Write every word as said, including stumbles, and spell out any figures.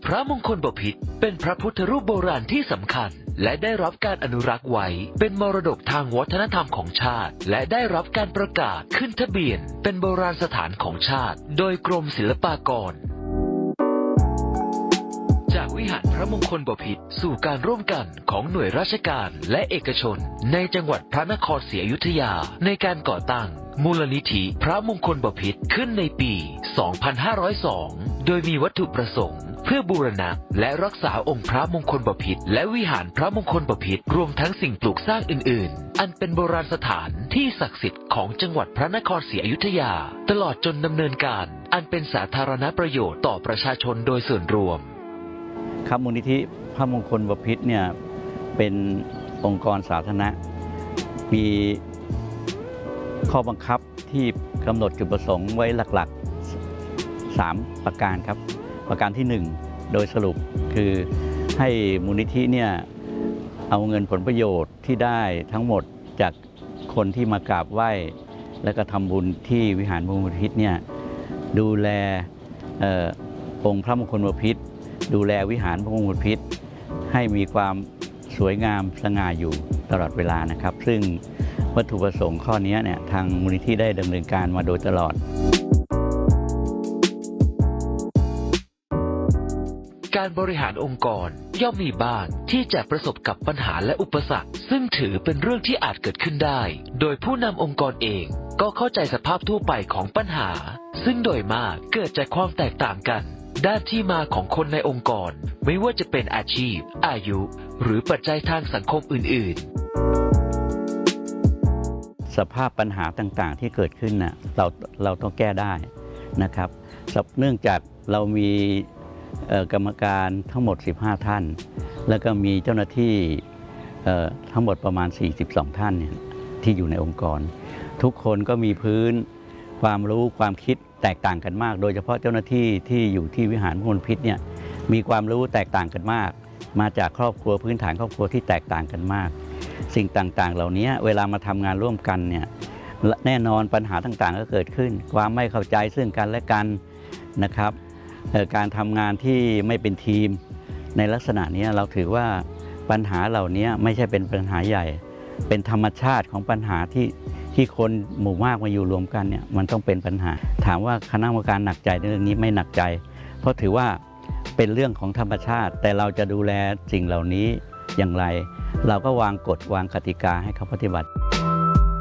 พระมงคลบพิตรเป็นพระพุทธรูปโบราณที่สำคัญและได้รับการอนุรักษ์ไว้เป็นมรดกทางวัฒนธรรมของชาติและได้รับการประกาศขึ้นทะเบียนเป็นโบราณสถานของชาติโดยกรมศิลปากรจากวิหารพระมงคลบพิตรสู่การร่วมกันของหน่วยราชการและเอกชนในจังหวัดพระนครศรีอยุธยาในการก่อตั้งมูลนิธิพระมงคลบพิตรขึ้นในปี สองพันห้าร้อยสอง โดยมีวัตถุประสงค์เพื่อบูรณะและรักษาองค์พระมงคลบพิตรและวิหารพระมงคลบพิตรรวมทั้งสิ่งปลูกสร้างอื่นๆอันเป็นโบราณสถานที่ศักดิ์สิทธิ์ของจังหวัดพระนครศรีอยุธยาตลอดจนดำเนินการอันเป็นสาธารณประโยชน์ต่อประชาชนโดยส่วนรวมครับมูลนิธิพระมงคลบพิตรเนี่ยเป็นองค์กรสาธารณะมีข้อบังคับที่กำหนดจุดประสงค์ไว้หลักๆสามประการครับประการที่หนึ่งโดยสรุปคือให้มูลนิธิเนี่ยเอาเงินผลประโยชน์ที่ได้ทั้งหมดจากคนที่มากราบไหว้และก็ทำบุญที่วิหารพระมงคลบพิตรเนี่ยดูแลอองค์พระมงคลบพิตรดูแลวิหารพระมงคลบพิตรให้มีความสวยงามสง่าอยู่ตลอดเวลานะครับซึ่งวัตถุประสงค์ข้อนี้เนี่ยทางมูลนิธิได้ดำเนินการมาโดยตลอดการบริหารองค์กรย่อมมีบ้างที่จะประสบกับปัญหาและอุปสรรคซึ่งถือเป็นเรื่องที่อาจเกิดขึ้นได้โดยผู้นำองค์กรเองก็เข้าใจสภาพทั่วไปของปัญหาซึ่งโดยมากเกิดจากความแตกต่างกันด้านที่มาของคนในองค์กรไม่ว่าจะเป็นอาชีพอายุหรือปัจจัยทางสังคมอื่นๆสภาพปัญหาต่างๆที่เกิดขึ้นน่ะเราเราต้องแก้ได้นะครับเนื่องจากเรามีกรรมการทั้งหมดสิบห้าท่านแล้วก็มีเจ้าหน้าที่ทั้งหมดประมาณสี่สิบสองท่านเนี่ยที่อยู่ในองค์กรทุกคนก็มีพื้นความรู้ความคิดแตกต่างกันมากโดยเฉพาะเจ้าหน้าที่ที่อยู่ที่วิหารพระมงคลพิตรเนี่ยมีความรู้แตกต่างกันมากมาจากครอบครัวพื้นฐานครอบครัวที่แตกต่างกันมากสิ่งต่างๆเหล่านี้เวลามาทำงานร่วมกันเนี่ยแน่นอนปัญหาต่างๆก็เกิดขึ้นความไม่เข้าใจซึ่งกันและกันนะครับการทำงานที่ไม่เป็นทีมในลักษณะนี้เราถือว่าปัญหาเหล่านี้ไม่ใช่เป็นปัญหาใหญ่เป็นธรรมชาติของปัญหาที่ที่คนหมู่มากมาอยู่รวมกันเนี่ยมันต้องเป็นปัญหาถามว่าคณะกรรมการหนักใจในเรื่องนี้ไม่หนักใจเพราะถือว่าเป็นเรื่องของธรรมชาติแต่เราจะดูแลสิ่งเหล่านี้อย่างไรเราก็วางกฎวางกติกาให้เขาปฏิบัติ